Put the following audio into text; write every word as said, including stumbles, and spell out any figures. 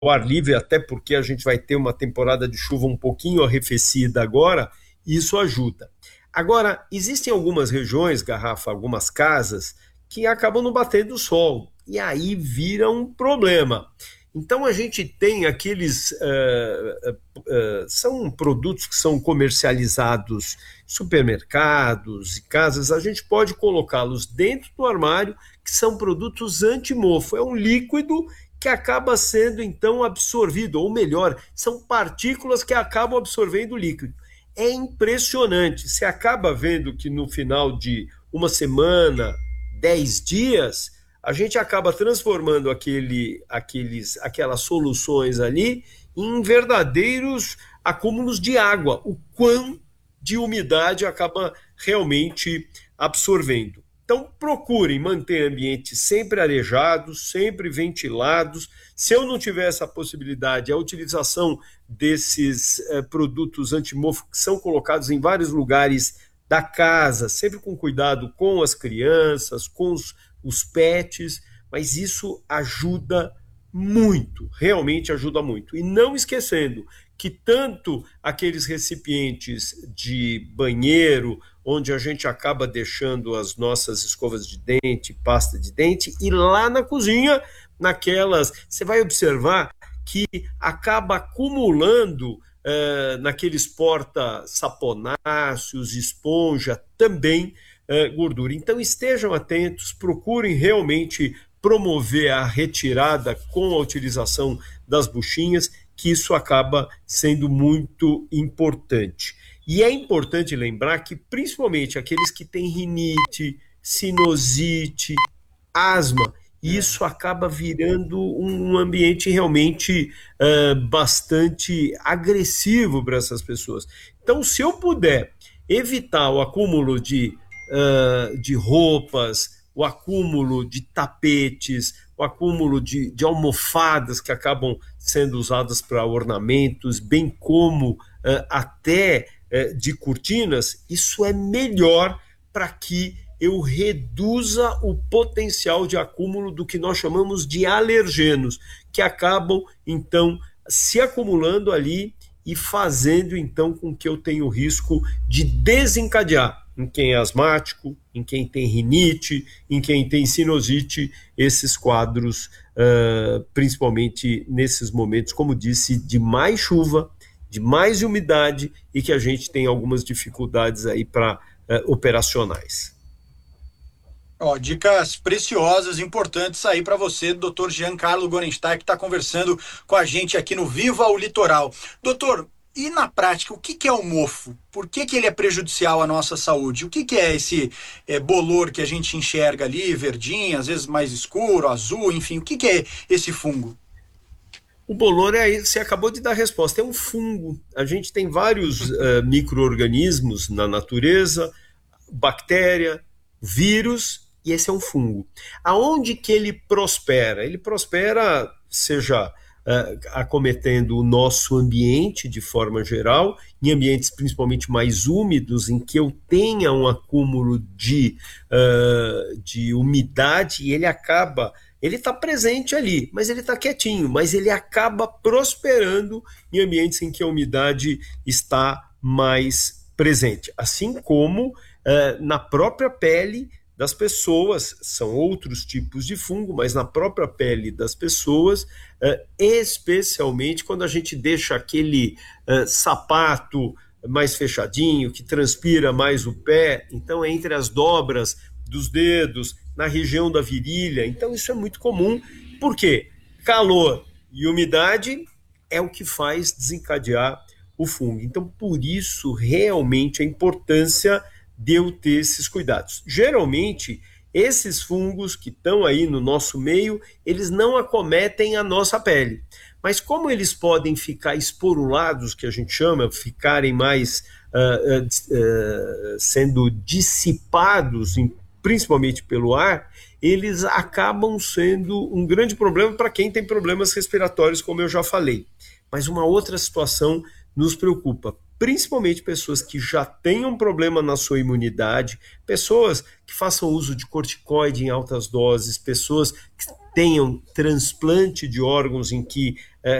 ar livre, até porque a gente vai ter uma temporada de chuva um pouquinho arrefecida agora, isso ajuda. Agora, existem algumas regiões, Garrafa, algumas casas, que acabam não batendo sol, e aí vira um problema. Então a gente tem aqueles, uh, uh, uh, são produtos que são comercializados em supermercados e casas, a gente pode colocá-los dentro do armário, que são produtos antimofo, é um líquido que acaba sendo então absorvido, ou melhor, são partículas que acabam absorvendo o líquido. É impressionante, você acaba vendo que no final de uma semana, dez dias, a gente acaba transformando aquele, aqueles, aquelas soluções ali em verdadeiros acúmulos de água, o quão de umidade acaba realmente absorvendo. Então, procurem manter ambientes sempre arejados, sempre ventilados. Se eu não tiver essa possibilidade, a utilização desses eh, produtos antimofo que são colocados em vários lugares da casa, sempre com cuidado com as crianças, com os, os pets, mas isso ajuda muito, realmente ajuda muito. E não esquecendo que tanto aqueles recipientes de banheiro, onde a gente acaba deixando as nossas escovas de dente, pasta de dente, e lá na cozinha, naquelas, você vai observar que acaba acumulando uh, naqueles porta-saponáceos, esponja, também uh, gordura. Então estejam atentos, procurem realmente promover a retirada com a utilização das buchinhas, que isso acaba sendo muito importante. E é importante lembrar que, principalmente aqueles que têm rinite, sinusite, asma, isso acaba virando um ambiente realmente uh, bastante agressivo para essas pessoas. Então, se eu puder evitar o acúmulo de, uh, de roupas, o acúmulo de tapetes, o acúmulo de, de almofadas que acabam sendo usadas para ornamentos, bem como uh, até uh, de cortinas, isso é melhor para que eu reduza o potencial de acúmulo do que nós chamamos de alergenos, que acabam, então, se acumulando ali e fazendo, então, com que eu tenha o risco de desencadear em quem é asmático, em quem tem rinite, em quem tem sinusite, esses quadros, uh, principalmente nesses momentos, como disse, de mais chuva, de mais umidade e que a gente tem algumas dificuldades aí para uh, operacionais. Ó, dicas preciosas, importantes aí para você, doutor Giancarlo Gorenstein, que está conversando com a gente aqui no Viva o Litoral. Doutor, e na prática, o que, que é o mofo? Por que, que ele é prejudicial à nossa saúde? O que, que é esse é, bolor que a gente enxerga ali, verdinho, às vezes mais escuro, azul, enfim, o que, que é esse fungo? O bolor é aí, você acabou de dar a resposta, é um fungo. A gente tem vários uh, micro-organismos na natureza, bactéria, vírus, e esse é um fungo. Aonde que ele prospera? Ele prospera, seja Uh, acometendo o nosso ambiente de forma geral, em ambientes principalmente mais úmidos, em que eu tenha um acúmulo de, uh, de umidade, e ele acaba, ele está presente ali, mas ele está quietinho, mas ele acaba prosperando em ambientes em que a umidade está mais presente, assim como uh, na própria pele das pessoas, são outros tipos de fungo, mas na própria pele das pessoas, uh, especialmente quando a gente deixa aquele uh, sapato mais fechadinho, que transpira mais o pé, então é entre as dobras dos dedos, na região da virilha, então isso é muito comum, por quê? Calor e umidade é o que faz desencadear o fungo, então por isso realmente a importância de eu ter esses cuidados. Geralmente, esses fungos que estão aí no nosso meio, eles não acometem a nossa pele. Mas como eles podem ficar esporulados, que a gente chama, ficarem mais uh, uh, uh, sendo dissipados, em, principalmente pelo ar, eles acabam sendo um grande problema para quem tem problemas respiratórios, como eu já falei. Mas uma outra situação nos preocupa, principalmente pessoas que já tenham problema na sua imunidade, pessoas que façam uso de corticoide em altas doses, pessoas que tenham transplante de órgãos em que